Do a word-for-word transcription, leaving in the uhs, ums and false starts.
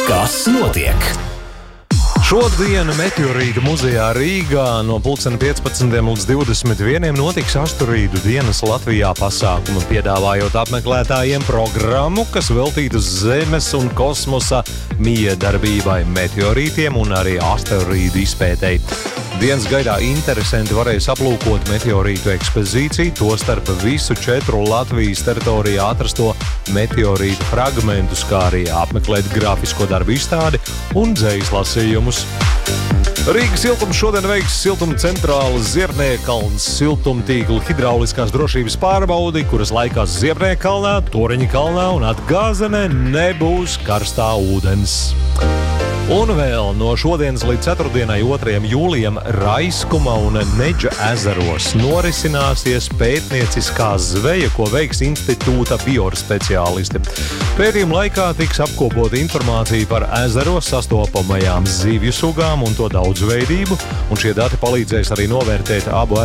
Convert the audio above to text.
Kas notiek? Šodien Meteorītu muzejā Rīgā no pulksten piecpadsmitiem līdz divdesmit vieniem notiks asteroīdu dienas Latvijā pasākumu, piedāvājot apmeklētājiem programmu, kas veltīta Zemes un kosmosa miedarbībai, meteorītiem un arī asteroīdu izpētei. Dienas gaidā interesanti varēs aplūkot meteorītu ekspozīciju, tostarp visu četru Latvijas teritorijā atrasto meteorītu fragmentus, kā arī apmeklēt grafisko darbu izstādi un dzejas lasījumus. Rīgas siltums šodien veiks siltuma centrālas Ziepniekalns siltumtīkla hidrauliskās drošības pārbaudi, kuras laikā Ziepniekalnā, Toreņa kalnā un Atgāzenē nebūs karstā ūdens. Un vēl no šodienas līdz ceturtdienai, otrajam jūlijam, Raiskuma un Neģa ezeros norisināsies pētnieciskā zveja, ko veiks institūta biospeciālisti. Pētījuma laikā tiks apkopota informācija par ezeros sastopamajām zivju sugām un to daudzveidību, un šie dati palīdzēs arī novērtēt abu